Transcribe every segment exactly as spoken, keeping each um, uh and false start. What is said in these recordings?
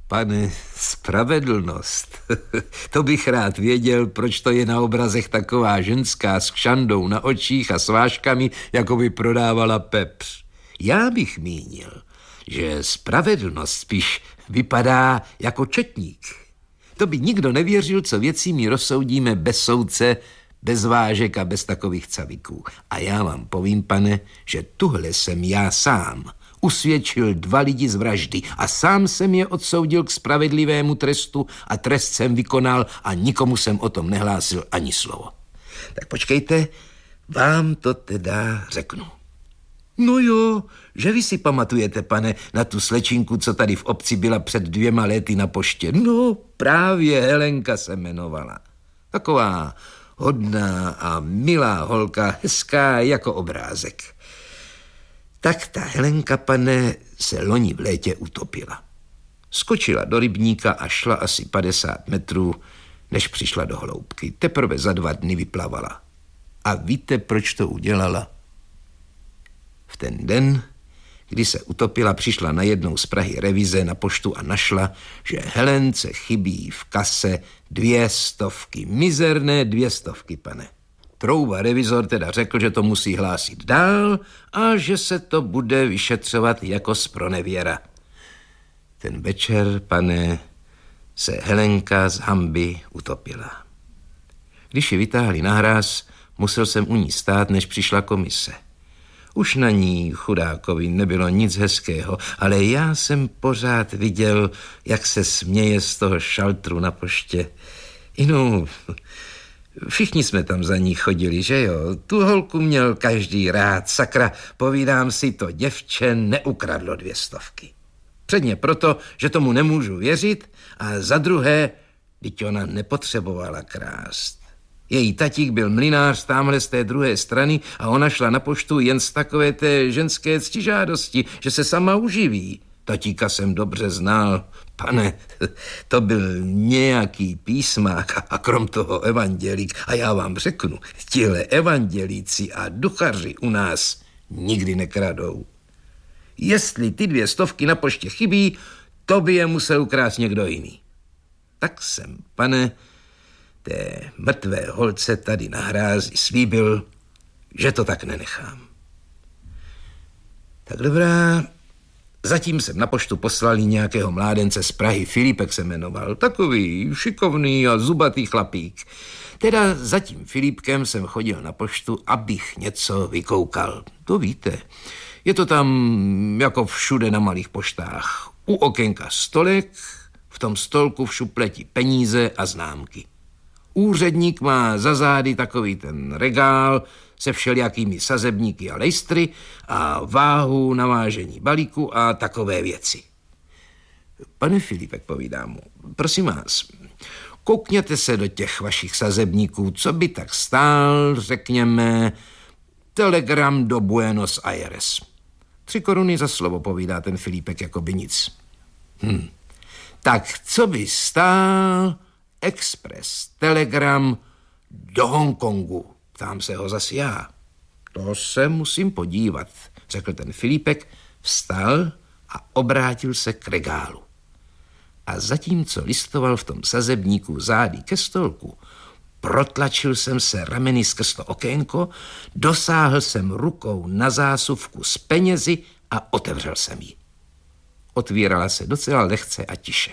Pane, spravedlnost. To bych rád věděl, proč to je na obrazech taková ženská s kšandou na očích a s vážkami, jako by prodávala pepř. Já bych mínil, že spravedlnost spíš vypadá jako četník. To by nikdo nevěřil, co věcí mi rozsoudíme bez soudce, bez vážek a bez takových caviků. A já vám povím, pane, že tuhle jsem já sám usvědčil dva lidi z vraždy a sám jsem je odsoudil k spravedlivému trestu a trest jsem vykonal a nikomu jsem o tom nehlásil ani slovo. Tak počkejte, vám to teda řeknu. No jo, že vy si pamatujete, pane, na tu slečinku, co tady v obci byla před dvěma lety na poště. No, právě Helenka se jmenovala. Taková hodná a milá holka, hezká jako obrázek. Tak ta Helenka, pane, se loni v létě utopila. Skočila do rybníka a šla asi padesát metrů, než přišla do hloubky. Teprve za dva dny vyplavala. A víte, proč to udělala? V ten den, kdy se utopila, přišla najednou z Prahy revize na poštu a našla, že Helence chybí v kase dvě stovky. Mizerné dvě stovky, pane. Trouba revizor teda řekl, že to musí hlásit dál a že se to bude vyšetřovat jako zpronevěra. Ten večer, pane, se Helenka z hanby utopila. Když ji vytáhli na hráz, musel jsem u ní stát, než přišla komise. Už na ní, chudákovi, nebylo nic hezkého, ale já jsem pořád viděl, jak se směje z toho šaltru na poště. Inu, všichni jsme tam za ní chodili, že jo? Tu holku měl každý rád, sakra, povídám si, to děvče neukradlo dvě stovky. Předně proto, že tomu nemůžu věřit, a za druhé, vždyť ona nepotřebovala krást. Její tatík byl mlynář tamhle z té druhé strany a ona šla na poštu jen z takové té ženské ctižádosti, že se sama uživí. Tatíka jsem dobře znal. Pane, to byl nějaký písmák a krom toho evandělík. A já vám řeknu, tihle evandělíci a duchaři u nás nikdy nekradou. Jestli ty dvě stovky na poště chybí, to by je musel ukrást někdo jiný. Tak jsem, pane, té mrtvé holce tady na hrázi slíbil, že to tak nenechám. Tak dobrá, zatím jsem na poštu poslal nějakého mládence z Prahy, Filipek se jmenoval, takový šikovný a zubatý chlapík. Teda za tím Filipkem jsem chodil na poštu, abych něco vykoukal. To víte, je to tam jako všude na malých poštách. U okénka stolek, v tom stolku v šupleti peníze a známky. Úředník má za zády takový ten regál se všelijakými sazebníky a lejstry a váhu na vážení balíku a takové věci. Pane Filipek, povídám mu, prosím vás, koukněte se do těch vašich sazebníků, co by tak stál, řekněme, telegram do Buenos Aires. Tři koruny za slovo, povídá ten Filipek jako by nic. Hm. Tak co by stál expres, telegram do Hongkongu? Ptám se ho zas já. To se musím podívat, řekl ten Filipek, vstal a obrátil se k regálu. A zatímco listoval v tom sazebníku zády ke stolku, protlačil jsem se rameny skrz to okénko, dosáhl jsem rukou na zásuvku s penězi a otevřel jsem ji. Otvírala se docela lehce a tiše.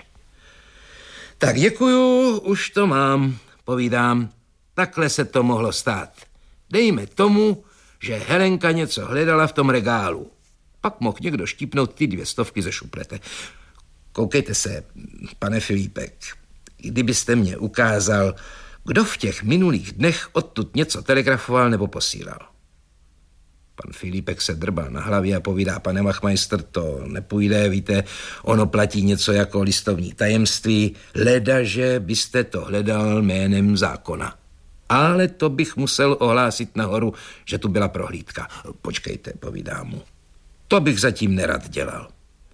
Tak děkuju, už to mám, povídám. Takhle se to mohlo stát. Dejme tomu, že Helenka něco hledala v tom regálu. Pak mohl někdo štípnout ty dvě stovky ze šuplete. Koukejte se, pane Filipek, kdybyste mě ukázal, kdo v těch minulých dnech odtud něco telegrafoval nebo posílal. Pan Filipek se drbal na hlavě a povídá, pane Wachmeister, to nepůjde, víte, ono platí něco jako listovní tajemství, ledaže byste to hledal jménem zákona. Ale to bych musel ohlásit nahoru, že tu byla prohlídka. Počkejte, povídám mu. To bych zatím nerad dělal.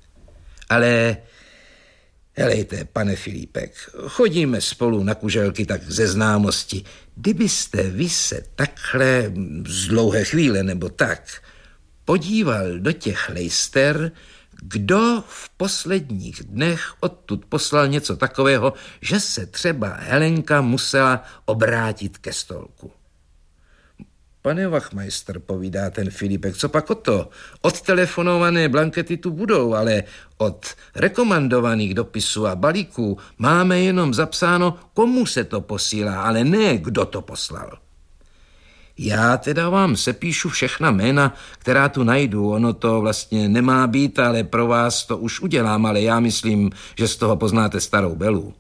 Ale helejte, pane Filipek, chodíme spolu na kuželky tak ze známosti. Kdybyste vy se takhle z dlouhé chvíle nebo tak podíval do těch lejster, Kdo v posledních dnech odtud poslal něco takového, že se třeba Helenka musela obrátit ke stolku? Pane Wachmeister, povídá ten Filipek, co pak o to? Odtelefonované blankety tu budou, ale od rekomandovaných dopisů a balíků máme jenom zapsáno, komu se to posílá, ale ne, kdo to poslal. Já teda vám sepíšu všechna jména, která tu najdu. Ono to vlastně nemá být, ale pro vás to už udělám, ale já myslím, že z toho poznáte starou Belu.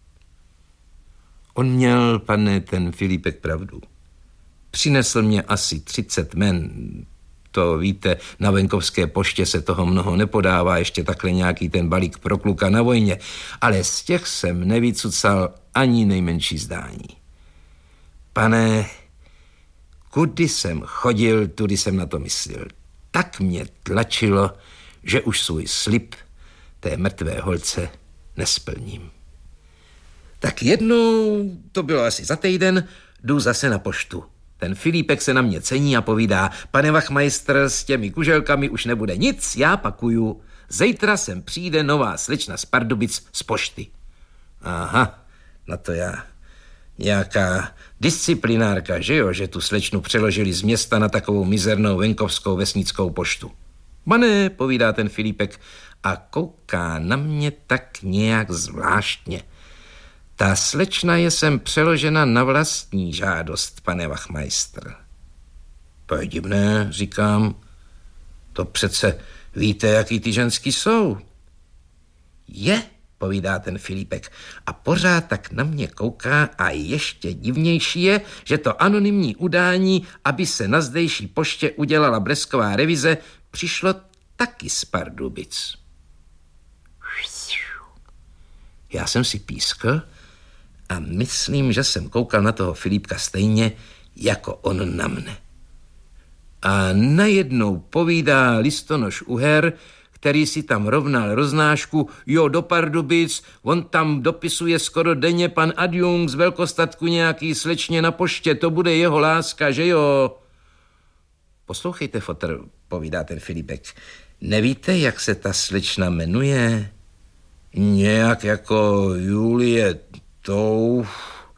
On měl, pane, ten Filipek, pravdu. Přinesl mě asi třicet men. To víte, na venkovské poště se toho mnoho nepodává, ještě takhle nějaký ten balík pro kluka na vojně, ale z těch jsem nevycucal ani nejmenší zdání. Pane, kudy jsem chodil, tudy jsem na to myslel. Tak mě tlačilo, že už svůj slib té mrtvé holce nesplním. Tak jednou, to bylo asi za týden, jdu zase na poštu. Ten Filipek se na mě cení a povídá, pane Wachmeister, s těmi kuželkami už nebude nic, já pakuju. Zítra sem přijde nová slečna z Pardubic z pošty. Aha, na to já. Nějaká disciplinárka, že jo, že tu slečnu přeložili z města na takovou mizernou venkovskou vesnickou poštu. Pane, povídá ten Filipek a kouká na mě tak nějak zvláštně. Ta slečna je sem přeložena na vlastní žádost, pane Wachmeister. To je divné, říkám. To přece víte, jaký ty ženský jsou. Je, povídá ten Filipek a pořád tak na mě kouká a ještě divnější je, že to anonymní udání, aby se na zdejší poště udělala blesková revize, přišlo taky z Pardubic. Já jsem si pískl a myslím, že jsem koukal na toho Filipka stejně, jako on na mne. A najednou povídá listonoš Uher, který si tam rovnal roznášku, jo, do Pardubic, on tam dopisuje skoro denně pan adjunkt z velkostatku nějaký slečně na poště, to bude jeho láska, že jo? Poslouchejte, fotr, povídá ten Filipek, nevíte, jak se ta slečna jmenuje? Nějak jako Julie Touf...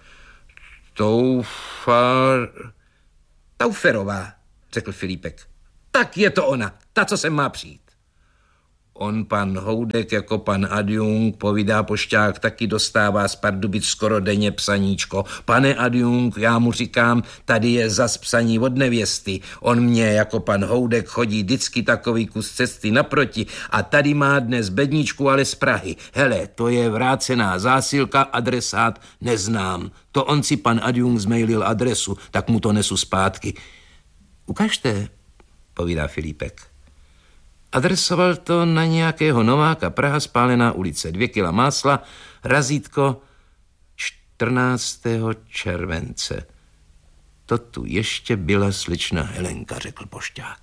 Toufar... Tauferová, řekl Filipek. Tak je to ona, ta, co sem má přijít. On, pan Houdek, jako pan adjunkt, povídá pošťák, taky dostává z Pardubic skoro denně psaníčko. Pane adjunkt, já mu říkám, tady je zas psaní od nevěsty. On mě, jako pan Houdek, chodí vždycky takový kus cesty naproti a tady má dnes bedničku, ale z Prahy. Hele, to je vrácená zásilka, adresát neznám. To on si pan adjunkt zmailil adresu, tak mu to nesu zpátky. Ukažte, povídá Filipek. Adresoval to na nějakého Nováka, Praha, Spálená ulice, dvě kila másla, razítko čtrnáctého července. To tu ještě byla slečna Helenka, řekl pošťák.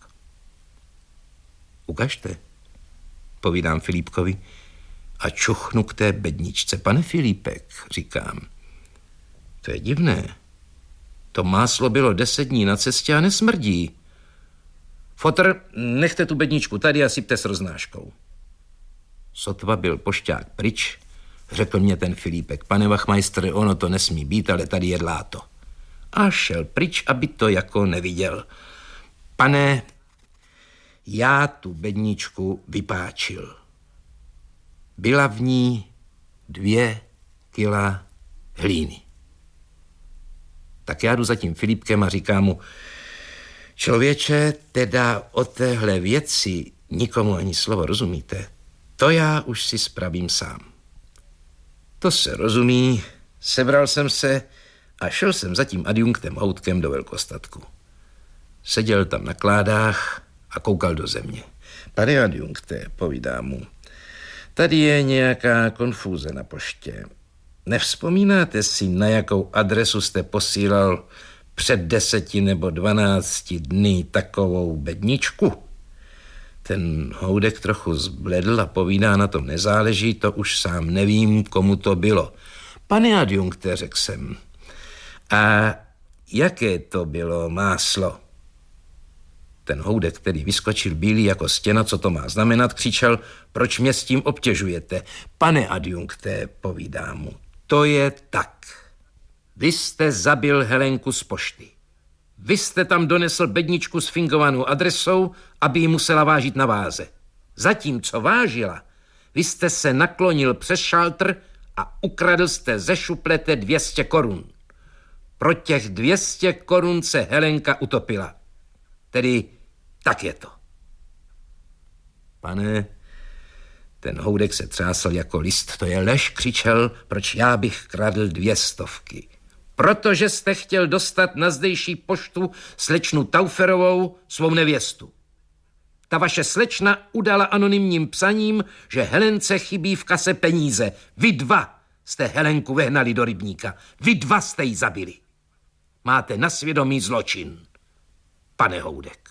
Ukažte, povídám Filipkovi a čuchnu k té bedničce. Pane Filipek, říkám, to je divné. To máslo bylo deset dní na cestě a nesmrdí. Fotr, nechte tu bedničku tady a sypte s roznáškou. Sotva byl pošťák pryč, řekl mě ten Filipek. Pane Wachmeister, ono to nesmí být, ale tady je dláto. A šel pryč, aby to jako neviděl. Pane, já tu bedničku vypáčil. Byla v ní dvě kila hlíny. Tak já jdu za tím Filipkem a říkám mu, člověče, teda o téhle věci nikomu ani slovo, rozumíte? To já už si spravím sám. To se rozumí, sebral jsem se a šel jsem za tím adjunktem Houtkem do velkostatku. Seděl tam na kládách a koukal do země. Pane adjunkte, povídám mu, tady je nějaká konfúze na poště. Nevzpomínáte si, na jakou adresu jste posílal před deseti nebo dvanácti dny takovou bedničku? Ten Houdek trochu zbledl a povídá, na tom nezáleží, to už sám nevím, komu to bylo. Pane adjunkte, řekl jsem, a jaké to bylo máslo? Ten Houdek, který vyskočil bílý jako stěna, co to má znamenat, křičel, proč mě s tím obtěžujete? Pane adjunkté, povídá mu, to je tak. Vy jste zabil Helenku z pošty. Vy jste tam donesl bedničku s fingovanou adresou, aby ji musela vážit na váze. Zatímco vážila, vy jste se naklonil přes šaltr a ukradl jste ze šuplete dvě stě korun. Pro těch dvě stě korun se Helenka utopila. Tedy tak je to. Pane, ten Houdek se třásl jako list. To je lež, křičel, proč já bych kradl dvě stovky. Protože jste chtěl dostat na zdejší poštu slečnu Tauferovou, svou nevěstu. Ta vaše slečna udala anonymním psaním, že Helence chybí v kase peníze. Vy dva jste Helenku vehnali do rybníka. Vy dva jste ji zabili. Máte na svědomí zločin, pane Houdek.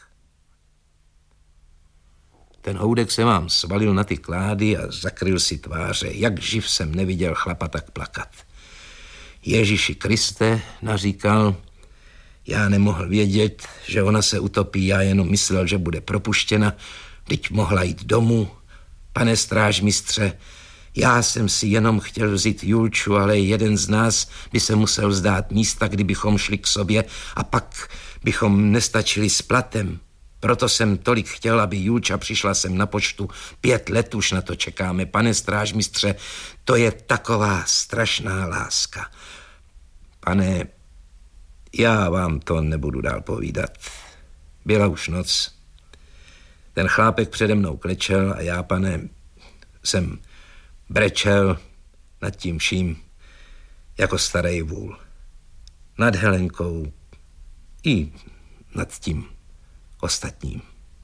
Ten Houdek se vám svalil na ty klády a zakryl si tváře. Jak živ jsem neviděl chlapa tak plakat. Ježíši Kriste, naříkal, já nemohl vědět, že ona se utopí, já jenom myslel, že bude propuštěna, vždyť mohla jít domů. Pane strážmistře, já jsem si jenom chtěl vzít Julču, ale jeden z nás by se musel vzdát místa, kdybychom šli k sobě a pak bychom nestačili s platem. Proto jsem tolik chtěl, aby Julča přišla sem na poštu. Pět let už na to čekáme. Pane strážmistře, to je taková strašná láska. Pane, já vám to nebudu dál povídat. Byla už noc. Ten chlápek přede mnou klečel a já, pane, jsem brečel nad tím vším jako starý vůl. Nad Helenkou i nad tím ostatním.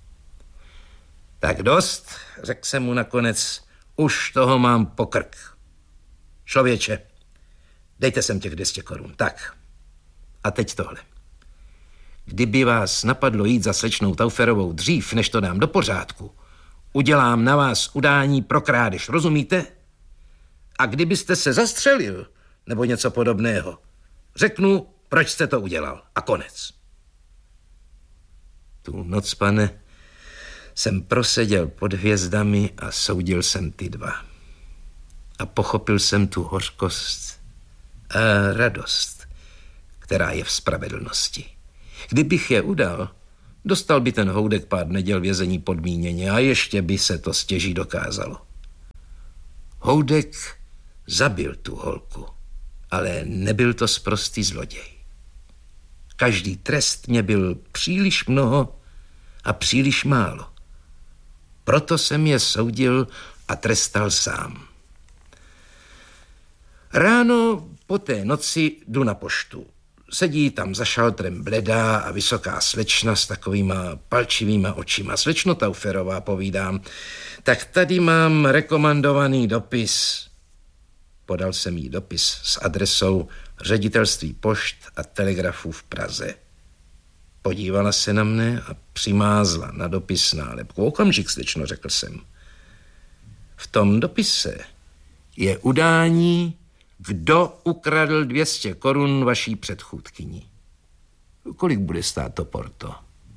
Tak dost, řekl jsem mu nakonec, už toho mám po krk. Člověče, dejte sem těch dvě stě korun. Tak. A teď tohle. Kdyby vás napadlo jít za slečnou Tauferovou dřív, než to dám do pořádku, udělám na vás udání pro krádež, rozumíte? A kdybyste se zastřelil, nebo něco podobného, řeknu, proč jste to udělal. A konec. Tu noc, pane, jsem proseděl pod hvězdami a soudil jsem ty dva. A pochopil jsem tu hořkost a radost, která je v spravedlnosti. Kdybych je udal, dostal by ten Houdek pár neděl vězení podmíněně a ještě by se to stěží dokázalo. Houdek zabil tu holku, ale nebyl to sprostý zloděj. Každý trest mě byl příliš mnoho a příliš málo. Proto jsem je soudil a trestal sám. Ráno po té noci jdu na poštu. Sedí tam za šaltrem bledá a vysoká slečna s takovýma palčivýma očima. Slečno Tauferová, povídám, tak tady mám rekomendovaný dopis. Podal jsem jí dopis s adresou Ředitelství pošt a telegrafů v Praze. Podívala se na mne a přimázla na dopis nálepku. Okamžik, slečno, řekl jsem. V tom dopise je udání, kdo ukradl dvě stě korun vaší předchůdkyni. Kolik bude stát to porto?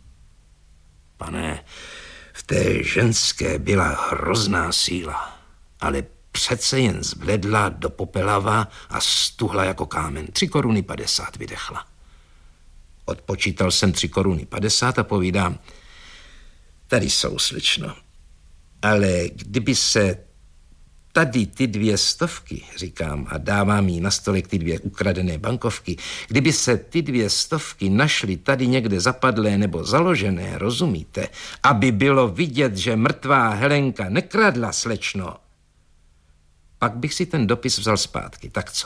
Pane, v té ženské byla hrozná síla, ale přece jen zbledla do popelava a stuhla jako kámen. Tři koruny padesát vydechla. Odpočítal jsem tři koruny padesát a povídám, tady jsou, slečno, ale kdyby se tady ty dvě stovky, říkám, a dávám jí na stolek ty dvě ukradené bankovky, kdyby se ty dvě stovky našly tady někde zapadlé nebo založené, rozumíte, aby bylo vidět, že mrtvá Helenka nekradla, slečno, pak bych si ten dopis vzal zpátky. Tak co?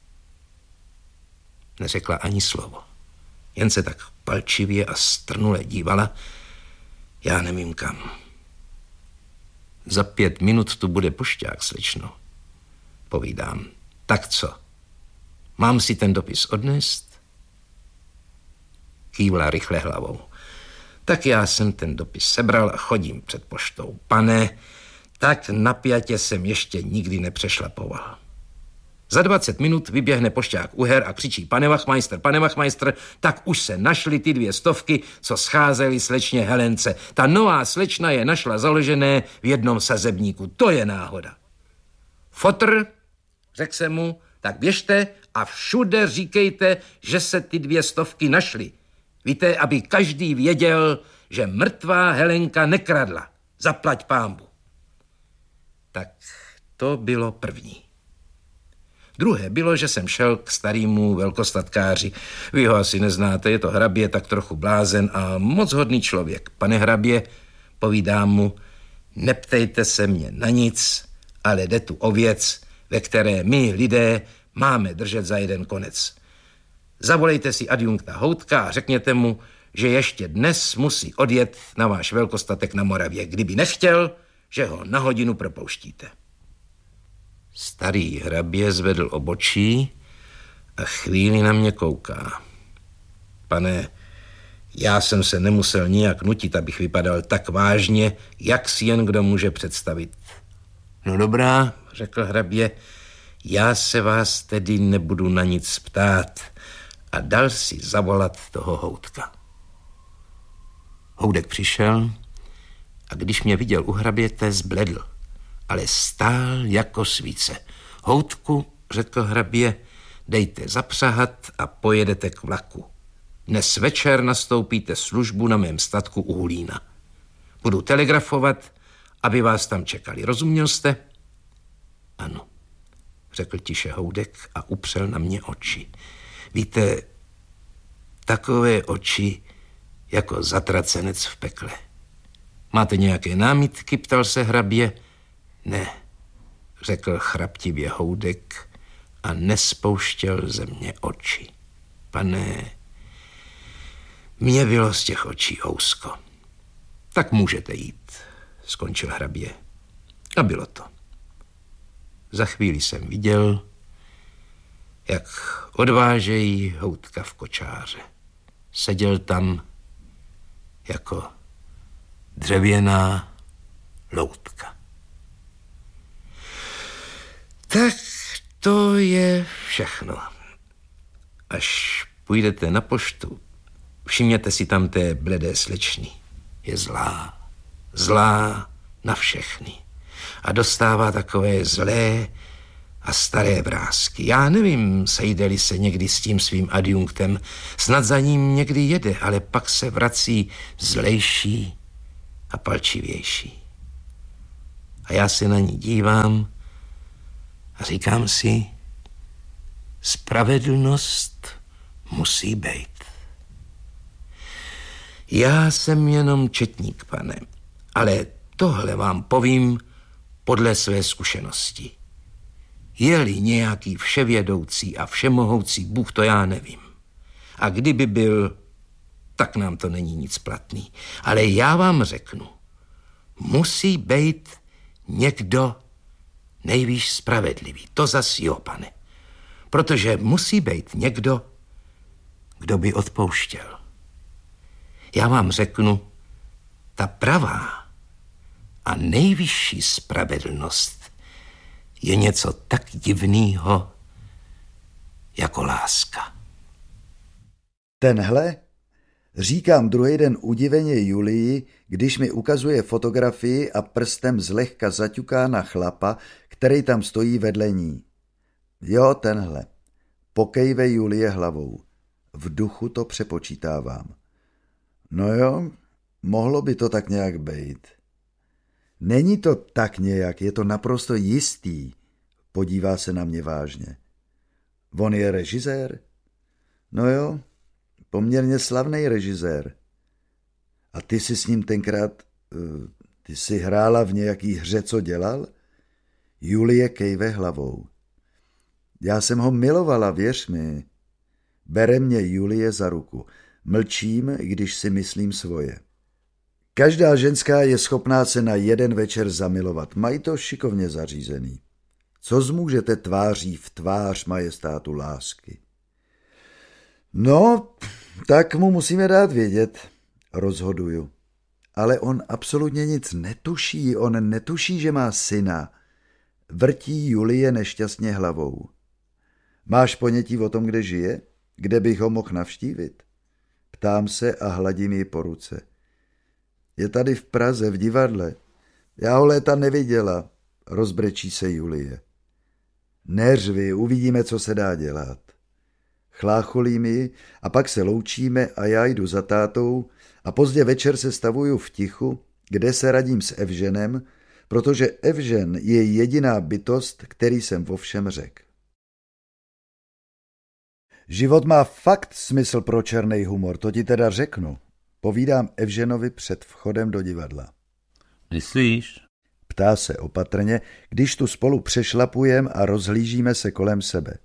Neřekla ani slovo. Jen se tak palčivě a strnule dívala. Já nevím kam. Za pět minut tu bude pošťák, slečno. Povídám. Tak co? Mám si ten dopis odnést? Kývla rychle hlavou. Tak já jsem ten dopis sebral a chodím před poštou. Pane, tak napjatě jsem ještě nikdy nepřešlapoval. Za dvacet minut vyběhne pošťák Uher a křičí: pane Wachmeister, pane Wachmeister, tak už se našly ty dvě stovky, co scházely slečně Helence. Ta nová slečna je našla založené v jednom sazebníku. To je náhoda. Fotr, řekl jsem mu, tak běžte a všude říkejte, že se ty dvě stovky našly. Víte, aby každý věděl, že mrtvá Helenka nekradla. Zaplať pánbu. Tak to bylo první. Druhé bylo, že jsem šel k starému velkostatkáři. Vy ho asi neznáte, je to hrabě, tak trochu blázen a moc hodný člověk. Pane hrabě, povídám mu, neptejte se mě na nic, ale jde tu o věc, ve které my, lidé, máme držet za jeden konec. Zavolejte si adjunkta Houtka a řekněte mu, že ještě dnes musí odjet na váš velkostatek na Moravě. Kdyby nechtěl, že ho na hodinu propouštíte. Starý hrabě zvedl obočí a chvíli na mě kouká. Pane, já jsem se nemusel nijak nutit, abych vypadal tak vážně, jak si jen kdo může představit. No dobrá, řekl hrabě, já se vás tedy nebudu na nic ptát, a dal si zavolat toho Houtka. Houdek přišel a když mě viděl u hraběte, zbledl, ale stál jako svíce. Houtku, řekl hrabě, dejte zapřahat a pojedete k vlaku. Dnes večer nastoupíte službu na mém statku u Hulína. Budu telegrafovat, aby vás tam čekali. Rozuměl jste? Ano, řekl tiše Houdek a upřel na mě oči. Víte, takové oči jako zatracenec v pekle. Máte nějaké námitky, ptal se hrabě. Ne, řekl chraptivě Houdek a nespouštěl ze mě oči. Pane, mě bylo z těch očí ousko. Tak můžete jít, skončil hrabě. A bylo to. Za chvíli jsem viděl, jak odvážejí Houtka v kočáře. Seděl tam jako dřevěná loutka. Tak to je všechno. Až půjdete na poštu, všimněte si tam té bledé slečny. Je zlá, zlá na všechny. A dostává takové zlé a staré vrásky. Já nevím, sejde-li se někdy s tím svým adjunktem, snad za ním někdy jede, ale pak se vrací zlejší a palčivější. A já se na ní dívám a říkám si, spravedlnost musí být. Já jsem jenom četník, pane, ale tohle vám povím podle své zkušenosti. Je-li nějaký vševědoucí a všemohoucí Bůh, to já nevím. A kdyby byl, tak nám to není nic platný. Ale já vám řeknu, musí být někdo nejvíc spravedlivý. To zas jo, pane. Protože musí být někdo, kdo by odpouštěl. Já vám řeknu, ta pravá a nejvyšší spravedlnost je něco tak divného jako láska. Tenhle? Říkám druhý den udiveně Julii, když mi ukazuje fotografii a prstem zlehka zaťuká na chlapa, který tam stojí vedle ní. Jo, tenhle. Pokejve Julie hlavou. V duchu to přepočítávám. No jo, mohlo by to tak nějak být. Není to tak nějak, je to naprosto jistý. Podívá se na mě vážně. On je režisér? No jo, poměrně slavný režisér. A ty jsi s ním tenkrát, ty jsi hrála v nějaký hře, co dělal? Julie kejve hlavou. Já jsem ho milovala, věř mi. Bere mě Julie za ruku. Mlčím, když si myslím svoje. Každá ženská je schopná se na jeden večer zamilovat. Mají to šikovně zařízený. Co zmůžete tváří v tvář majestátu lásky? No, tak mu musíme dát vědět, rozhoduju. Ale on absolutně nic netuší, on netuší, že má syna. Vrtí Julie nešťastně hlavou. Máš ponětí o tom, kde žije? Kde bych ho mohl navštívit? Ptám se a hladím ji po ruce. Je tady v Praze, v divadle. Já ho léta neviděla, rozbrečí se Julie. Neřvi, uvidíme, co se dá dělat. Chlácholím ji a pak se loučíme a já jdu za tátou a pozdě večer se stavuju v tichu, kde se radím s Evženem, protože Evžen je jediná bytost, který jsem vo všem řekl. Život má fakt smysl pro černý humor, to ti teda řeknu. Povídám Evženovi před vchodem do divadla. Myslíš? Ptá se opatrně, když tu spolu přešlapujem a rozhlížíme se kolem sebe.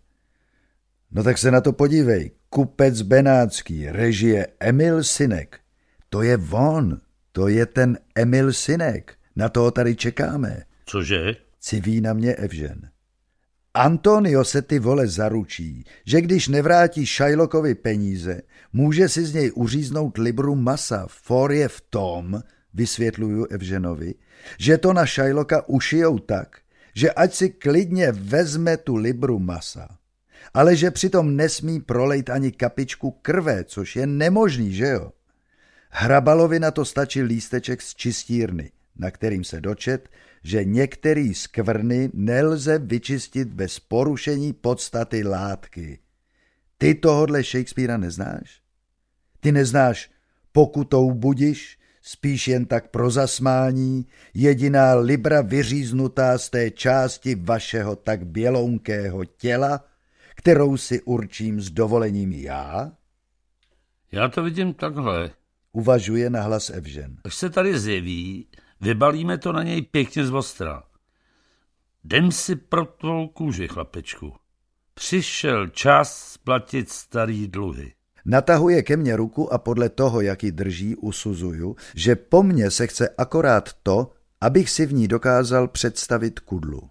No tak se na to podívej. Kupec Benátský, režie Emil Synek. To je on, to je ten Emil Synek. Na toho tady čekáme. Cože? Civí na mě Evžen. Antonio se ty vole zaručí, že když nevrátí Shylockovi peníze, může si z něj uříznout libru masa. For je v tom, vysvětluju Evženovi, že to na Shylocka ušijou tak, že ať si klidně vezme tu libru masa, ale že přitom nesmí prolejt ani kapičku krve, což je nemožný, že jo? Hrabalovi na to stačí lísteček z čistírny, na kterým se dočet, že některý skvrny nelze vyčistit bez porušení podstaty látky. Ty tohodle Shakespearea neznáš? Ty neznáš pokutou budiš, spíš jen tak pro zasmání, jediná libra vyříznutá z té části vašeho tak bělounkého těla, kterou si určím s dovolením já? Já to vidím takhle. Uvažuje nahlas Evžen. Až se tady zjeví, vybalíme to na něj pěkně zvostra. Jdem si pro tvou kůži, chlapečku. Přišel čas splatit starý dluhy. Natahuje ke mně ruku a podle toho, jak ji drží, usuzuju, že po mně se chce akorát to, abych si v ní dokázal představit kudlu.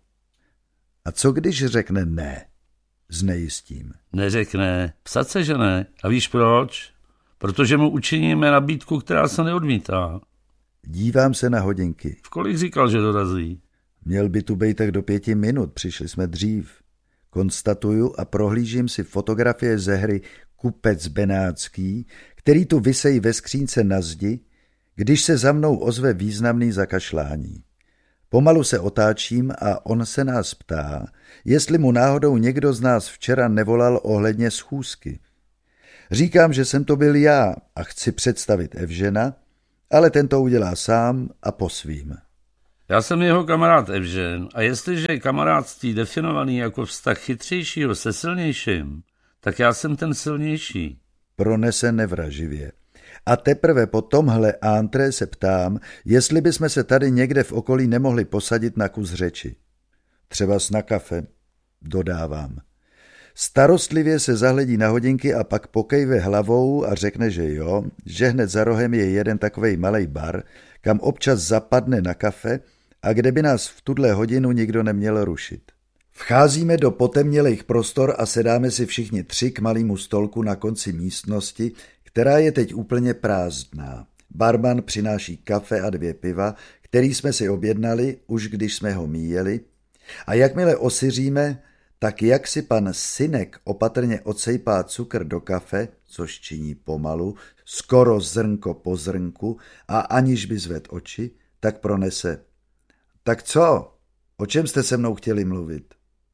A co když řekne ne? Znejistím. Neřekne, psat se, že ne. A víš proč? Protože mu učiníme nabídku, která se neodmítá. Dívám se na hodinky. V kolik říkal, že dorazí? Měl by tu být tak do pěti minut, přišli jsme dřív. Konstatuju a prohlížím si fotografie ze hry Kupec Benátský, který tu visejí ve skřínce na zdi, když se za mnou ozve významný zakašlání. Pomalu se otáčím a on se nás ptá, jestli mu náhodou někdo z nás včera nevolal ohledně schůzky. Říkám, že jsem to byl já a chci představit Evžena, ale ten to udělá sám a po svým. Já jsem jeho kamarád Evžen a jestliže je kamarádství definovaný jako vztah chytřejšího se silnějším, tak já jsem ten silnější. Pronese nevraživě. A teprve po tomhle antré se ptám, jestli bychom se tady někde v okolí nemohli posadit na kus řeči. Třeba na kafe, dodávám. Starostlivě se zahledí na hodinky a pak pokejve hlavou a řekne, že jo, že hned za rohem je jeden takovej malej bar, kam občas zapadne na kafe a kde by nás v tuhle hodinu nikdo neměl rušit. Vcházíme do potemnělých prostor a sedáme si všichni tři k malému stolku na konci místnosti, která je teď úplně prázdná. Barman přináší kafe a dvě piva, který jsme si objednali, už když jsme ho míjeli, a jakmile osyříme, tak jak si pan Synek opatrně odsejpá cukr do kafe, což činí pomalu, skoro zrnko po zrnku a aniž by zved oči, tak pronese. Tak co? O čem jste se mnou chtěli mluvit?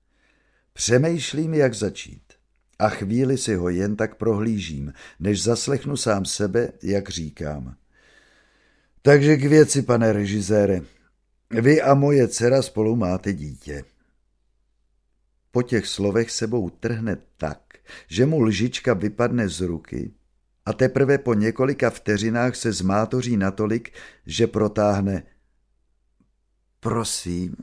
Přemýšlím, jak začít. A chvíli si ho jen tak prohlížím, než zaslechnu sám sebe, jak říkám. Takže k věci, pane režisére. Vy a moje dcera spolu máte dítě. Po těch slovech sebou trhne tak, že mu lžička vypadne z ruky a teprve po několika vteřinách se zmátoří natolik, že protáhne. Prosím.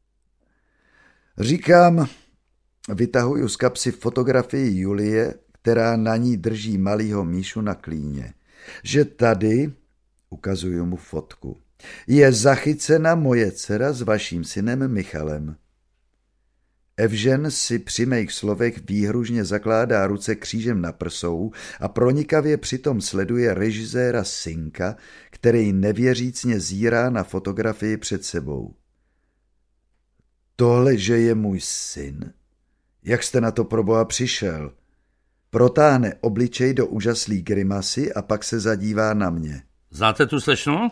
Říkám, vytahuju z kapsy fotografii Julie, která na ní drží malýho Míšu na klíně, že tady, ukazuju mu fotku, je zachycena moje dcera s vaším synem Michalem. Evžen si při mých slovech výhružně zakládá ruce křížem na prsou a pronikavě přitom sleduje režiséra Synka, který nevěřícně zírá na fotografii před sebou. Tohle, že je můj syn? Jak jste na to proboha přišel? Protáhne obličej do úžaslý grimasy a pak se zadívá na mě. Znáte tu slečnu?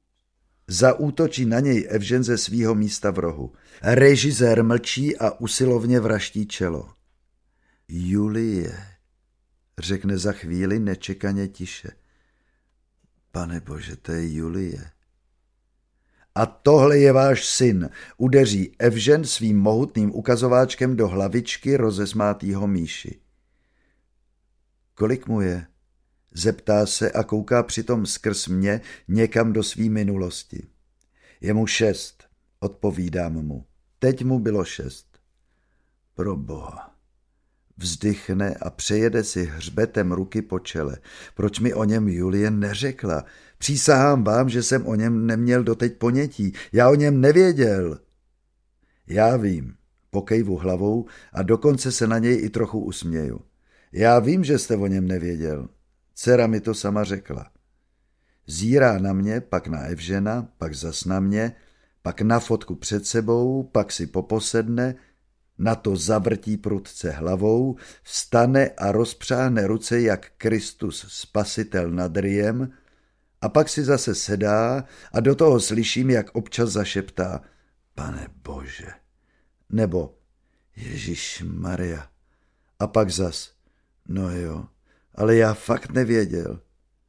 Zaútočí na něj Evžen ze svýho místa v rohu. Režisér mlčí a usilovně vraští čelo. Julie, řekne za chvíli nečekaně tiše. Pane bože, to je Julie. A tohle je váš syn, udeří Evžen svým mohutným ukazováčkem do hlavičky rozesmátýho Míši. Kolik mu je? Zeptá se a kouká přitom skrz mě někam do svý minulosti. Je mu šest, odpovídám mu. Teď mu bylo šest. Pro boha. Vzdychne a přejede si hřbetem ruky po čele. Proč mi o něm Julie neřekla? Přísahám vám, že jsem o něm neměl doteď ponětí. Já o něm nevěděl. Já vím, pokejvu hlavou a dokonce se na něj i trochu usměju. Já vím, že jste o něm nevěděl. Dcera mi to sama řekla. Zírá na mě, pak na Evžena, pak zas na mě, pak na fotku před sebou, pak si poposedne, na to zavrtí prudce hlavou, vstane a rozpřáhne ruce jak Kristus spasitel nad Riem a pak si zase sedá a do toho slyším, jak občas zašeptá Pane Bože, nebo Ježíš Maria a pak zas no jo, ale já fakt nevěděl.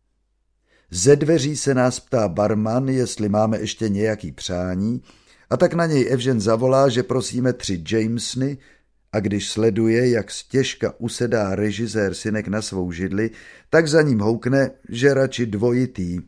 Ze dveří se nás ptá barman, jestli máme ještě nějaký přání, a tak na něj Evžen zavolá, že prosíme tři Jamesony, a když sleduje, jak stěžka usedá režisér synek na svou židli, tak za ním houkne, že radši dvojitý.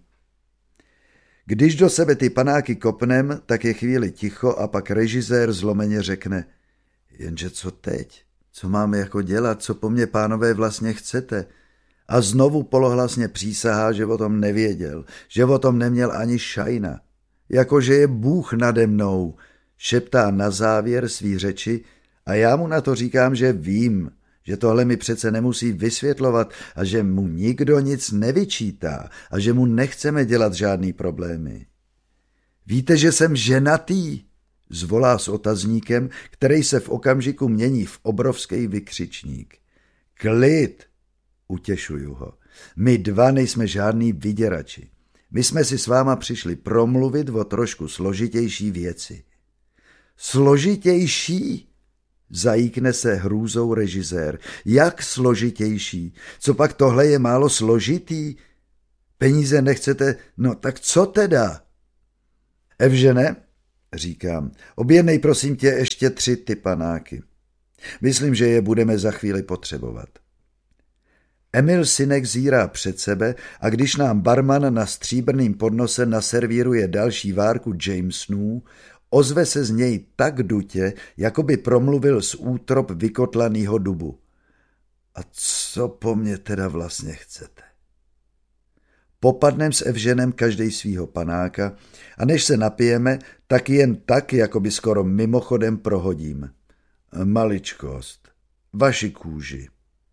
Když do sebe ty panáky kopnem, tak je chvíli ticho a pak režisér zlomeně řekne, jenže co teď? Co máme jako dělat? Co po mně, pánové, vlastně chcete? A znovu polohlasně přísahá, že o tom nevěděl, že o tom neměl ani šajna. Jakože je Bůh nade mnou, šeptá na závěr svý řeči a já mu na to říkám, že vím, že tohle mi přece nemusí vysvětlovat a že mu nikdo nic nevyčítá a že mu nechceme dělat žádný problémy. Víte, že jsem ženatý? Zvolá s otazníkem, který se v okamžiku mění v obrovský vykřičník. Klid, utěšuju ho. My dva nejsme žádný vyděrači. My jsme si s váma přišli promluvit o trošku složitější věci. Složitější? Zajíkne se hrůzou režisér. Jak složitější? Co pak tohle je málo složitý? Peníze nechcete? No tak co teda? Evžene, říkám, objednej prosím tě ještě tři ty panáky. Myslím, že je budeme za chvíli potřebovat. Emil synek zírá před sebe a když nám barman na stříbrným podnose naservíruje další várku Jamesonů, ozve se z něj tak dutě, jako by promluvil z útrop vykotlanýho dubu. A co po mně teda vlastně chcete? Popadnem s Evženem každej svýho panáka a než se napijeme, tak jen tak, jako by skoro mimochodem prohodím. Maličkost, vaši kůži.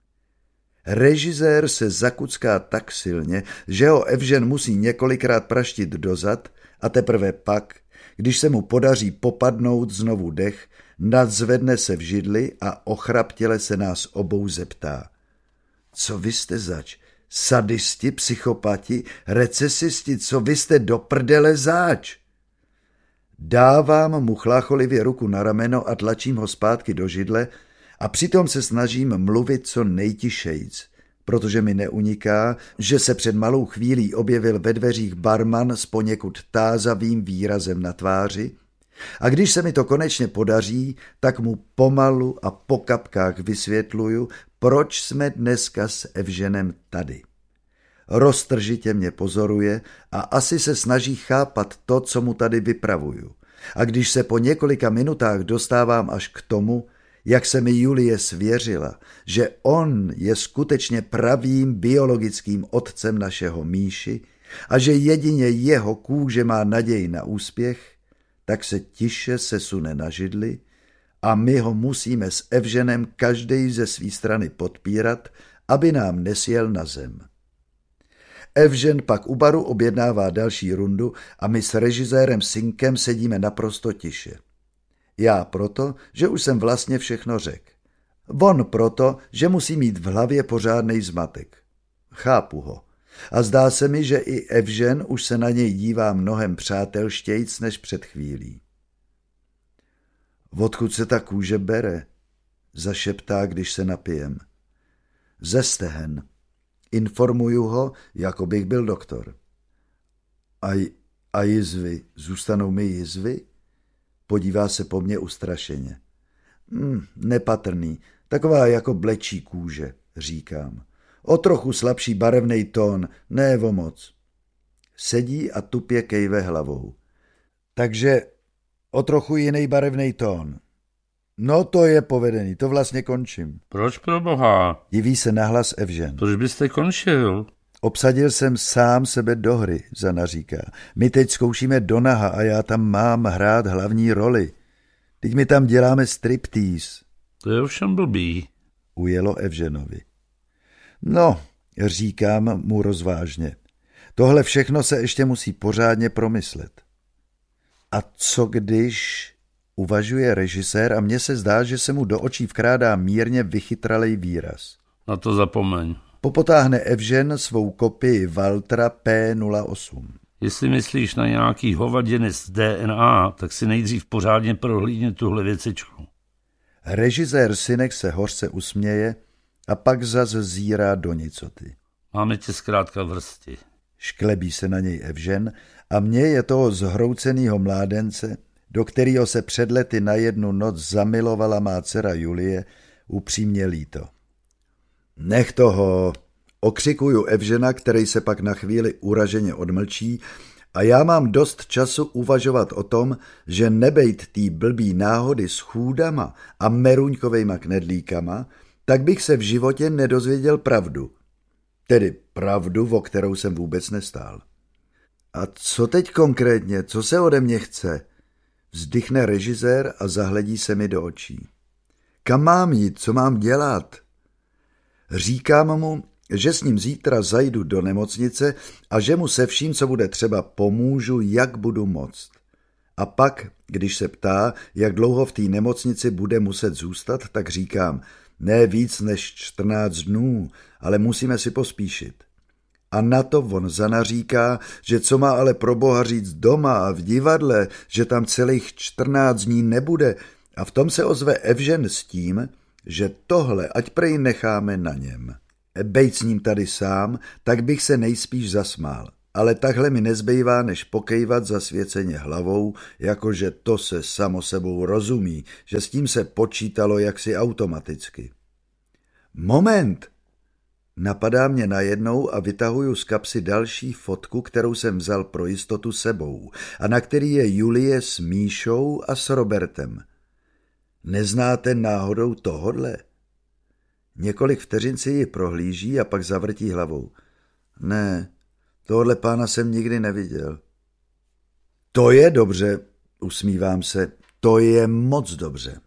Režisér se zakucká tak silně, že ho Evžen musí několikrát praštit dozad a teprve pak, když se mu podaří popadnout znovu dech, nadzvedne se v židli a ochraptěle se nás obou zeptá. Co vy jste zač? Sadisti, psychopati, recesisti, co vy jste do prdele zač? Dávám mu chlácholivě ruku na rameno a tlačím ho zpátky do židle a přitom se snažím mluvit co nejtišejc, protože mi neuniká, že se před malou chvílí objevil ve dveřích barman s poněkud tázavým výrazem na tváři a když se mi to konečně podaří, tak mu pomalu a po kapkách vysvětluju, proč jsme dneska s Evženem tady. Roztržitě mě pozoruje a asi se snaží chápat to, co mu tady vypravuju. A když se po několika minutách dostávám až k tomu, jak se mi Julie svěřila, že on je skutečně pravým biologickým otcem našeho Míši a že jedině jeho kůže má naději na úspěch, tak se tiše sesune na židli a my ho musíme s Evženem každej ze své strany podpírat, aby nám nesjel na zem. Evžen pak u baru objednává další rundu a my s režisérem Synkem sedíme naprosto tiše. Já proto, že už jsem vlastně všechno řekl. On proto, že musí mít v hlavě pořádnej zmatek. Chápu ho. A zdá se mi, že i Evžen už se na něj dívá mnohem přátelštějc než před chvílí. Odkud se ta kůže bere? Zašeptá, když se napijem. Ze stehen. Informuju ho, jako bych byl doktor. A, a jizvy, zůstanou mi jizvy? Podívá se po mně ustrašeně. Hm, nepatrný, taková jako blečí kůže, říkám. O trochu slabší barevnej tón, ne o moc. Sedí a tupě kejve hlavou. Takže o trochu jiný barevnej tón. No to je povedený, to vlastně končím. Proč pro boha? Diví se nahlas Evžen. Proč byste končil? Obsadil jsem sám sebe do hry, Zana říká. My teď zkoušíme do naha a já tam mám hrát hlavní roli. Teď my tam děláme striptease. To je ovšem blbý. Ujelo Evženovi. No, říkám mu rozvážně. Tohle všechno se ještě musí pořádně promyslet. A co když... Uvažuje režisér a mně se zdá, že se mu do očí vkrádá mírně vychytralej výraz. Na to zapomeň. Popotáhne Evžen svou kopii Valtra P nula osm. Jestli myslíš na nějaký hovadiny z D N A, tak si nejdřív pořádně prohlídni tuhle věcičku. Režisér Synek se hořce usměje a pak zas zírá do nicoty. Máme tě zkrátka v hrsti. Šklebí se na něj Evžen a mně je toho zhroucenýho mládence, do kterého se před lety na jednu noc zamilovala má dcera Julie, upřímně líto. Nech toho, okřikuju Evžena, který se pak na chvíli uraženě odmlčí a já mám dost času uvažovat o tom, že nebejt tý blbý náhody s chůdama a meruňkovejma knedlíkama, tak bych se v životě nedozvěděl pravdu. Tedy pravdu, o kterou jsem vůbec nestál. A co teď konkrétně, co se ode mě chce? Vzdychne režisér a zahledí se mi do očí. Kam mám jít, co mám dělat? Říkám mu, že s ním zítra zajdu do nemocnice a že mu se vším, co bude třeba, pomůžu, jak budu moct. A pak, když se ptá, jak dlouho v té nemocnici bude muset zůstat, tak říkám, ne víc než čtrnáct dnů, ale musíme si pospíšit. A na to on zanaříká, že co má ale pro boha říct doma a v divadle, že tam celých čtrnáct dní nebude, a v tom se ozve Evžen s tím, že tohle ať prej necháme na něm. Bejt s ním tady sám, tak bych se nejspíš zasmál, ale takhle mi nezbývá, než pokejvat zasvěceně hlavou, jakože to se samo sebou rozumí, že s tím se počítalo jaksi automaticky. Moment! Napadá mě najednou a vytahuju z kapsy další fotku, kterou jsem vzal pro jistotu sebou a na který je Julie s Míšou a s Robertem. Neznáte náhodou tohodle? Několik vteřin si ji prohlíží a pak zavrtí hlavou. Ne, tohle pána jsem nikdy neviděl. To je dobře, usmívám se, to je moc dobře.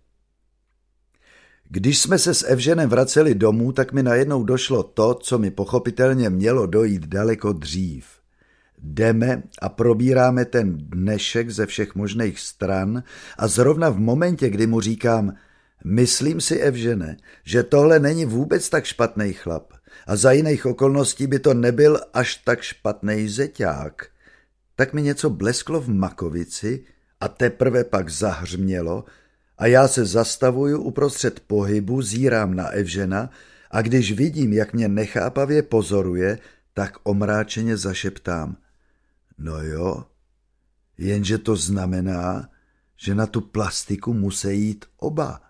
Když jsme se s Evženem vraceli domů, tak mi najednou došlo to, co mi pochopitelně mělo dojít daleko dřív. Jdeme a probíráme ten dnešek ze všech možných stran a zrovna v momentě, kdy mu říkám, myslím si, Evžene, že tohle není vůbec tak špatný chlap a za jiných okolností by to nebyl až tak špatný zeťák, tak mi něco blesklo v makovici a teprve pak zahřmělo a já se zastavuju uprostřed pohybu, zírám na Evžena a když vidím, jak mě nechápavě pozoruje, tak omráčeně zašeptám. No jo, jenže to znamená, že na tu plastiku musí jít oba.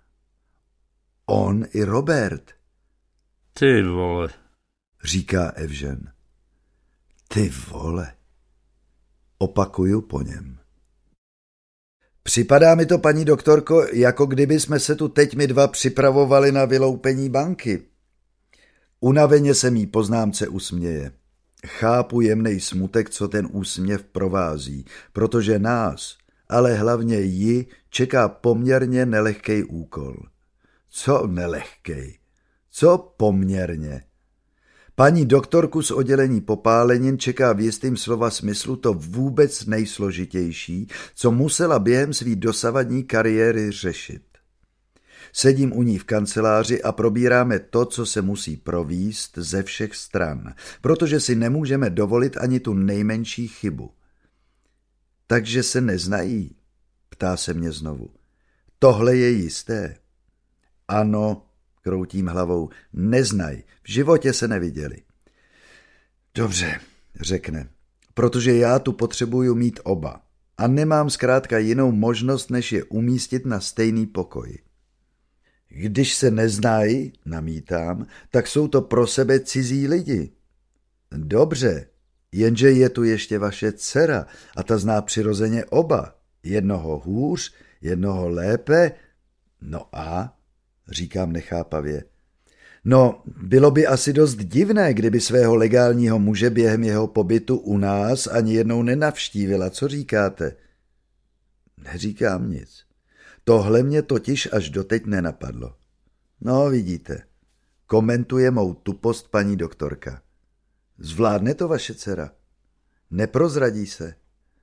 On i Robert. Ty vole, říká Evžen. Ty vole. Opakuju po něm. Připadá mi to, paní doktorko, jako kdyby jsme se tu teď my dva připravovali na vyloupení banky. Unaveně se mý poznámce usměje. Chápu jemnej smutek, co ten úsměv provází, protože nás, ale hlavně ji, čeká poměrně nelehkej úkol. Co nelehkej? Co poměrně? Paní doktorku z oddělení popálenin čeká v jistým slova smyslu to vůbec nejsložitější, co musela během svý dosavadní kariéry řešit. Sedím u ní v kanceláři a probíráme to, co se musí províst ze všech stran, protože si nemůžeme dovolit ani tu nejmenší chybu. Takže se neznají, ptá se mě znovu. Tohle je jisté. Ano, kroutím hlavou, neznaj, v životě se neviděli. Dobře, řekne, protože já tu potřebuju mít oba a nemám zkrátka jinou možnost, než je umístit na stejný pokoj. Když se neznají, namítám, tak jsou to pro sebe cizí lidi. Dobře, jenže je tu ještě vaše dcera a ta zná přirozeně oba. Jednoho hůř, jednoho lépe. No a, říkám nechápavě. No, bylo by asi dost divné, kdyby svého legálního muže během jeho pobytu u nás ani jednou nenavštívila. Co říkáte? Neříkám nic. Tohle mě totiž až doteď nenapadlo. No, vidíte, komentuje mou tupost paní doktorka. Zvládne to vaše dcera? Neprozradí se?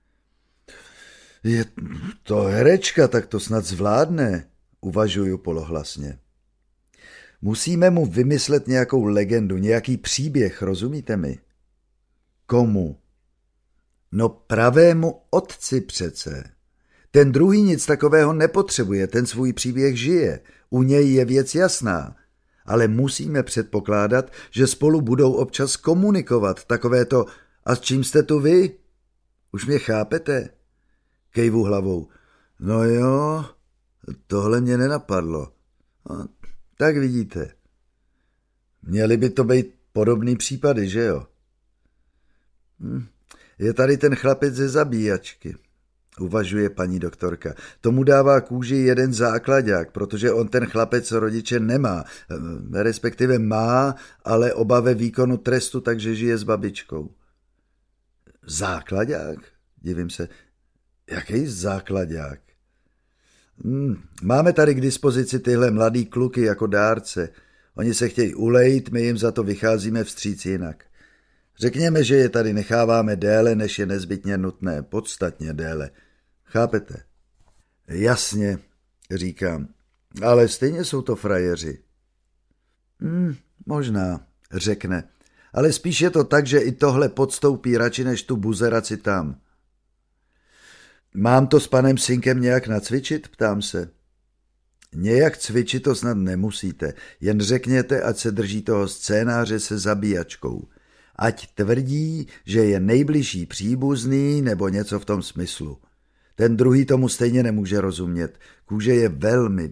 Je to herečka, tak to snad zvládne, uvažuju polohlasně. Musíme mu vymyslet nějakou legendu, nějaký příběh, rozumíte mi? Komu? No pravému otci přece. Ten druhý nic takového nepotřebuje, ten svůj příběh žije, u něj je věc jasná, ale musíme předpokládat, že spolu budou občas komunikovat, takové to, a s čím jste tu vy? Už mě chápete? Kejvu hlavou. No jo, tohle mě nenapadlo. No, tak vidíte. Měly by to být podobný případy, že jo? Hm. Je tady ten chlapec ze zabíjačky, uvažuje paní doktorka. Tomu dává kůži jeden základák, protože on ten chlapec rodiče nemá, respektive má, ale oba ve výkonu trestu, takže žije s babičkou. Základák? Divím se. Jaký základák? Hmm, máme tady k dispozici tyhle mladý kluky jako dárce. Oni se chtějí ulejt, my jim za to vycházíme vstříc jinak. Řekněme, že je tady necháváme déle, než je nezbytně nutné, podstatně déle. Chápete? Jasně, říkám, ale stejně jsou to frajeři. Hmm, možná, řekne, ale spíš je to tak, že i tohle podstoupí radši než tu buzeraci tam. Mám to s panem synkem nějak nacvičit, ptám se. Nějak cvičit to snad nemusíte, jen řekněte, ať se drží toho scénáře se zabíjačkou. Ať tvrdí, že je nejbližší příbuzný nebo něco v tom smyslu. Ten druhý tomu stejně nemůže rozumět. Kůže je velmi,